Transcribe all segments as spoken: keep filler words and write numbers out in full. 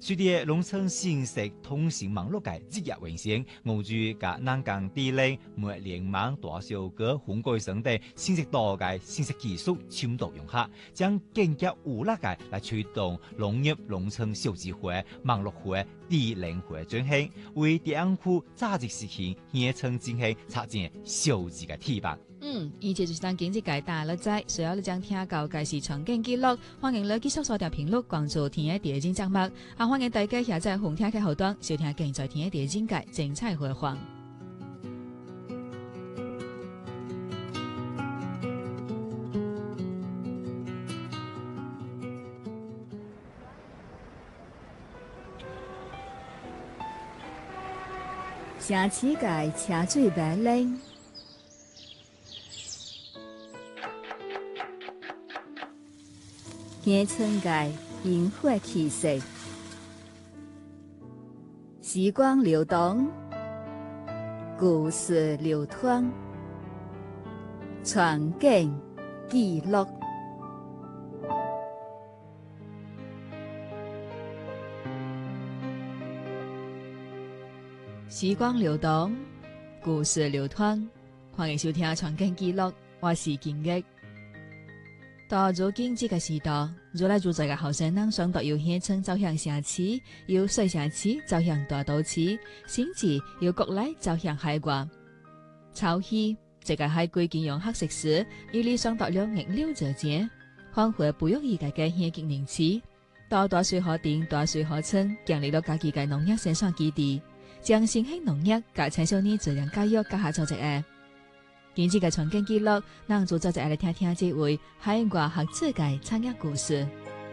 隨着農村信息通信網絡嘅日益完善，澳洲嘅南港地理、物聯網、大數據、風改生等信息多嘅信息技術深度融合，將更加有力嘅來推動農業農村小智慧、網絡化、智能化轉型，為地區扎實實現鄉村振興插進小智嘅地板。 嗯，以前就是當經濟界大了仔，隨後你將聽到嘅是場景記錄，歡迎你繼續鎖定頻率關注天一地精節目，啊歡迎大家下載紅聽嘅後端收聽更在天一地精界精彩回放。 城市界車水馬龍，鄉村界煙火氣息，時光流動，故事流淌，傳景記錄。 時光流動，故事流淌，歡迎收聽《傳景記錄》，我是建益。到咗經濟嘅時代，越來越多嘅後生人想到由鄉村走向城市，由細城市走向大都市，甚至由國內走向海外。潮起，這個海歸金融黑食時，伊理想到了逆流者節，換回不容易嘅嘅鄉經年次，到大水河町、大水河村建立了家己嘅農業生產基地。將新興農業甲青少年質量教育加下做一個，今次嘅傳景記錄，讓做做一個來聽聽這位海外學者嘅產業故事。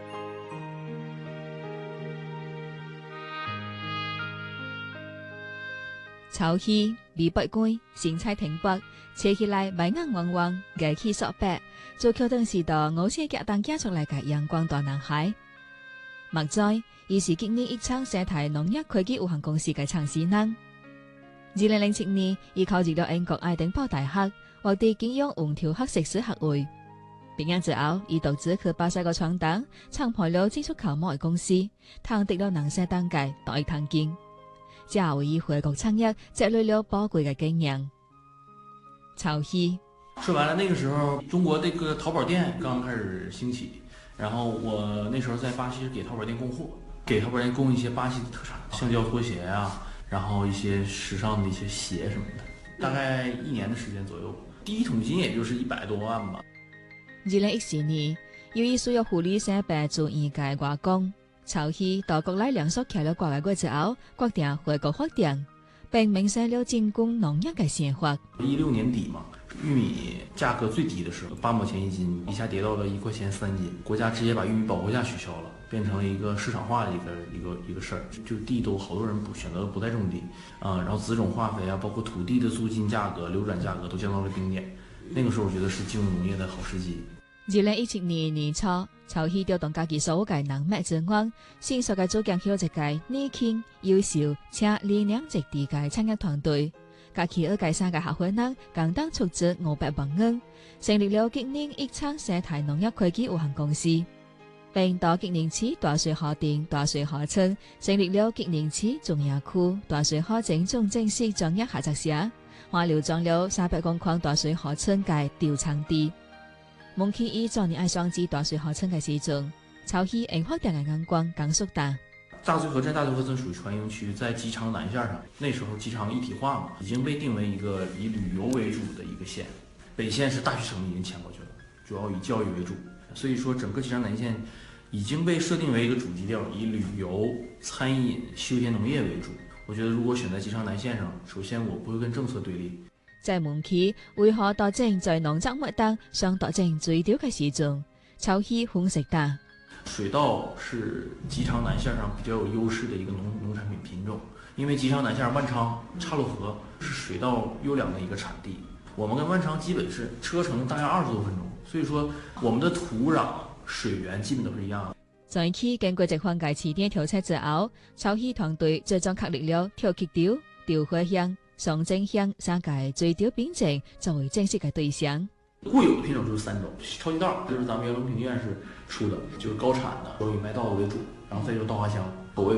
潮起離北關，新菜停北，切起來白眼汪汪，熱氣索白，做橋墩時代我先夾當夾出來嘅陽光大男孩。目在，伊是今年一廠生態農業科技有限公司嘅創始人。二零零七年，伊考入了英國愛丁堡大學，獲得金融運調學碩士學位。畢業之後，伊獨自去巴西個闖蕩，創辦了技術考模嘅公司，探得了人生當屆大一桶金，之後為伊回國創業，積累了寶貴嘅經驗。潮起， 說白了，那個時候中國這個淘寶店剛開始興起。然後我那時候在巴西給淘寶店供貨，給淘寶店供一些巴西的特產，橡膠拖鞋啊，然後一些時尚的一些鞋什麼的，大概一年的時間左右，第一桶金也就是一百多萬吧。 二零一四年，由於需要護理生病做醫界外公，潮起到國內兩所開了掛外之後，決定回國發展，並萌生了進攻農業嘅想法。 一六年底嘛。玉米價格最低的時候，八毛錢一斤，一下跌到了一塊錢三斤。國家直接把玉米保護價取消了，變成了一個市場化的一個一個一個事兒。就地都好多人不選擇不再種地啊、呃，然後資種化肥啊，包括土地的租金價格、流轉價格都降到了冰點。那個時候，我覺得是進入農業的好時機。 二零一七年年初，潮起調動家己所有嘅人脈資源，迅速嘅組建起了一個年輕、優秀且理念直地嘅產業團隊。甲其二界三嘅合夥人共同出資五百萬元，成立了今年一廠生態農業科技有限公司，並到今年起大水河町、大水河村成立了今年起中亞區大水河整種正式專業合作社，還流裝了三百公頃大水河村嘅調產地。夢起伊昨年愛雙子大水河村嘅時陣，潮起引發大嘅眼光更縮大。 大水河鎮、大水河村屬於船營區，在機場南線上，那時候機場一體化嘛，已經被定為一個以旅遊為主的一個線。北線是大學城已經遷過去了，主要以教育為主，所以說整個機場南線已經被設定為一個主基調，以旅遊、餐飲、休閒農業為主。我覺得如果選在機場南線上，首先我不會跟政策對立。 在問起為何大政在農作物當上大政最少嘅時陣，潮起分析大。 水稻是機場南線上比較有優勢的一個農農產品品種，因為機場南線上萬昌、岔路河是水稻優良的一個產地，我們跟萬昌基本是車程大概二十多分鐘，所以說我們的土壤、水源基本都是一樣的。 在期經過這番嘅詞典調測之後，潮起團隊最終確立了跳棘調、調花香、上正香三個最調品種作為正式嘅對象。 固有的品種就是三種，超級稻就是咱們原農品院士出的，就是高產的，以賣稻子為主，然後再就是稻花香，口味